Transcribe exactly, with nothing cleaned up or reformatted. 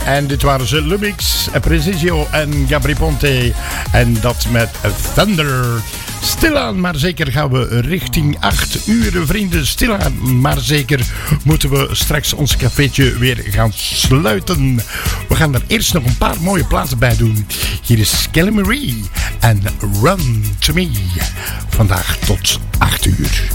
En dit waren ze Lumix, Precisio en Gabri Ponte. En dat met Thunder. Stilaan, maar zeker gaan we richting acht uur, vrienden. Stilaan, maar zeker moeten we straks ons cafeetje weer gaan sluiten. We gaan er eerst nog een paar mooie platen bij doen. Hier is Kelly Marie en Run To Me. Vandaag tot acht uur.